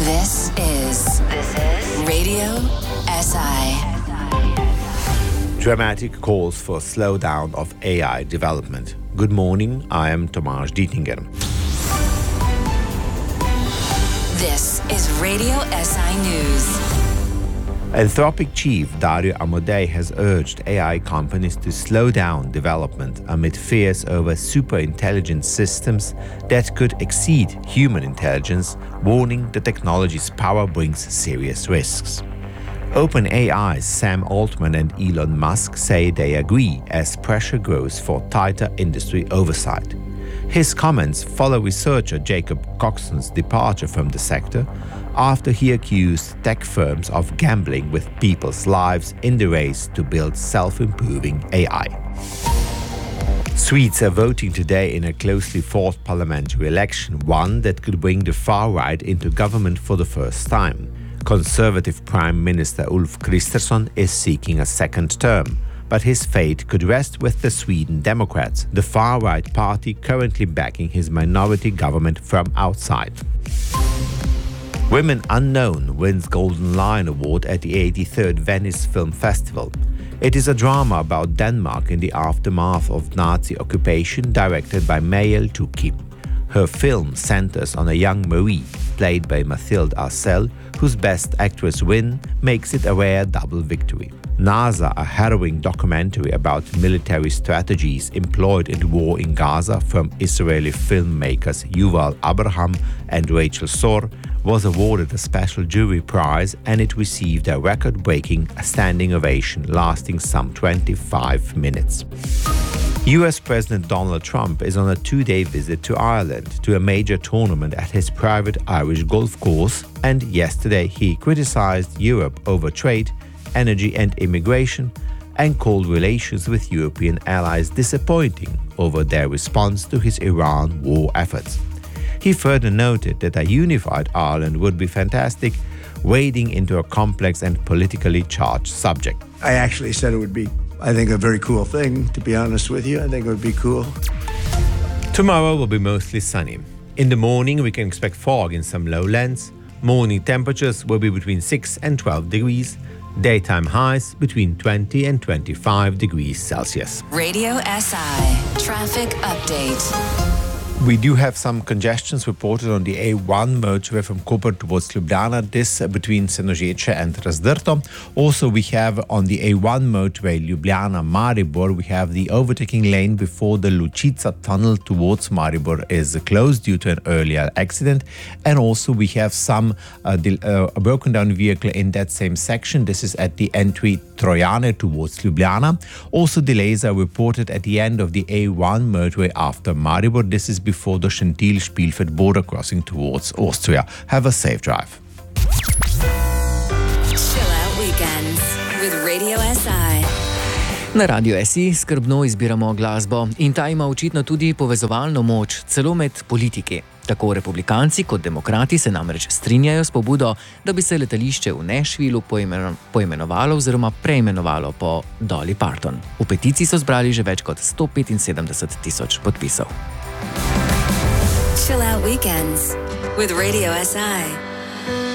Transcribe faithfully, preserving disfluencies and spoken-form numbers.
This is this is Radio S I. Dramatic calls for slowdown of A I development. Good morning, I am Tomasz Dietinger. This is Radio S I News. Anthropic chief Dario Amodei has urged A I companies to slow down development amid fears over super-intelligent systems that could exceed human intelligence, warning the technology's power brings serious risks. OpenAI's Sam Altman and Elon Musk say they agree as pressure grows for tighter industry oversight. His comments follow researcher Jacob Coxon's departure from the sector after he accused tech firms of gambling with people's lives in the race to build self-improving A I. Swedes are voting today in a closely fought parliamentary election, one that could bring the far right into government for the first time. Conservative Prime Minister Ulf Kristersson is seeking a second term, but his fate could rest with the Sweden Democrats, the far-right party currently backing his minority government from outside. Women Unknown wins Golden Lion Award at the eighty-third Venice Film Festival. It is a drama about Denmark in the aftermath of Nazi occupation, directed by Mayel Tuki. Her film centers on a young Marie, played by Mathilde Arcel, whose Best Actress win makes it a rare double victory. NASA, a harrowing documentary about military strategies employed in the war in Gaza from Israeli filmmakers Yuval Abraham and Rachel Sor, was awarded a special jury prize, and it received a record-breaking standing ovation lasting some twenty-five minutes. U S President Donald Trump is on a two-day visit to Ireland to a major tournament at his private Irish golf course, and yesterday he criticized Europe over trade, energy and immigration, and called relations with European allies disappointing over their response to his Iran war efforts. He further noted that a unified Ireland would be fantastic, wading into a complex and politically charged subject. I actually said it would be, I think, a very cool thing, to be honest with you. I think it would be cool. Tomorrow will be mostly sunny. In the morning, we can expect fog in some lowlands. Morning temperatures will be between six and twelve degrees. Daytime highs between twenty and twenty-five degrees Celsius. Radio S I. Traffic update. We do have some congestions reported on the A one motorway from Koper towards Ljubljana, this between Senožeče and Razdrto. Also, we have on the A one motorway Ljubljana-Maribor, we have the overtaking lane before the Lučica tunnel towards Maribor is closed due to an earlier accident. And also we have some uh, uh, a broken down vehicle in that same section. This is at the entry Trojane towards Ljubljana. Also, delays are reported at the end of the A one motorway after Maribor. This is before the Schentil-Spielfeld border crossing towards Austria. Have a safe drive. Chill out weekends with Radio S I. Na Radio S I skrbno izbiramo glasbo in ta ima očitno tudi povezovalno moč, celo med politiki. Tako republikanci kot demokrati se namreč strinjajo s pobudo, da bi se letališče v Nashvillu poimenovalo oziroma preimenovalo po Dolly Parton. V peticiji so zbrali že več kot sto petinsedemdeset tisoč podpisov. Chill out weekends with Radio S I.